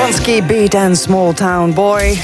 Bronski Beat en Small Town Boy.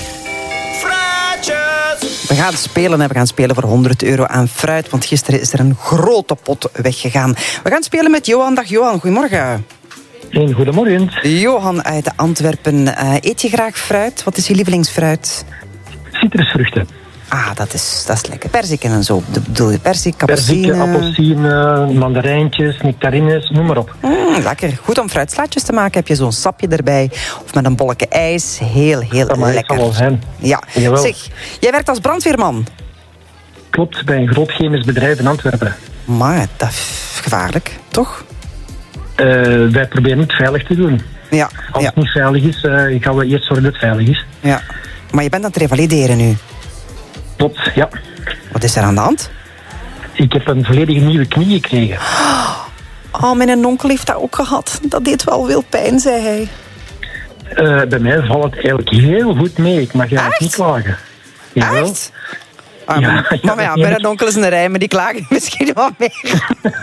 We gaan spelen en we gaan spelen voor €100 aan fruit. Want gisteren is er een grote pot weggegaan. We gaan spelen met Johan. Dag Johan, goedemorgen. Goedemorgen. Johan uit Antwerpen. Eet je graag fruit? Wat is je lievelingsfruit? Citrusvruchten. Ah, dat is lekker. Perziken en zo. Bedoel je persik, appelsine? Perziken, appelsine, mandarijntjes, nectarines, noem maar op. Lekker. Goed om fruitslaatjes te maken. Heb je zo'n sapje erbij. Of met een bolletje ijs. Heel lekker. Dat zijn. Ja. Jawel. Zeg, jij werkt als brandweerman. Klopt, bij een groot chemisch bedrijf in Antwerpen. Maar dat is gevaarlijk, toch? Wij proberen het veilig te doen. Ja. Als het niet veilig is, gaan we eerst zorgen dat het veilig is. Ja. Maar je bent aan het revalideren nu. Klopt, ja. Wat is er aan de hand? Ik heb een volledige nieuwe knie gekregen. Oh, mijn onkel heeft dat ook gehad. Dat deed wel veel pijn, zei hij. Bij mij valt het eigenlijk heel goed mee. Ik mag eigenlijk niet klagen. Jawel. Echt? Maar mijn onkel is een rij, maar die klagen misschien wat meer.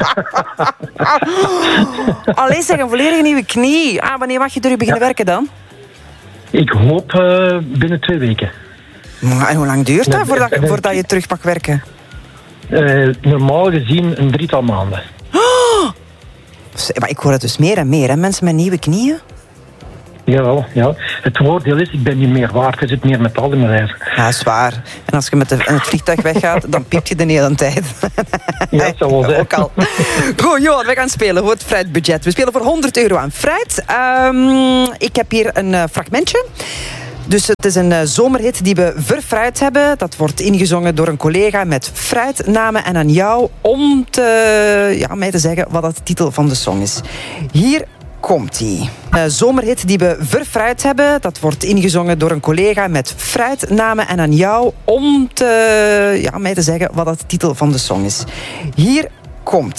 Allee, zeg, een volledige nieuwe knie. Wanneer mag je er beginnen werken dan? Ik hoop binnen 2 weken. En hoe lang duurt dat voordat je terug mag werken? Normaal gezien een 3-tal maanden. Maar ik hoor het dus meer en meer, hè? Mensen met nieuwe knieën. Jawel, ja. Het voordeel is, ik ben niet meer waard. Er zit meer metaal in mijn lijf. Ja, dat is waar. En als je met het vliegtuig weggaat, dan piept je de hele tijd. Ja, dat zal wel zijn. Ook al. Goed, Johan, we gaan spelen voor het fruitbudget. We spelen voor €100 aan fruit. Ik heb hier een fragmentje. Dus het is een zomerhit die we verfruit hebben. Dat wordt ingezongen door een collega met fruitnamen. En aan jou om mij te zeggen wat de titel van de song is. Hier komt-ie. Een zomerhit die we verfruit hebben. Dat wordt ingezongen door een collega met fruitnamen. En aan jou om mij te zeggen wat de titel van de song is. Hier komt-ie.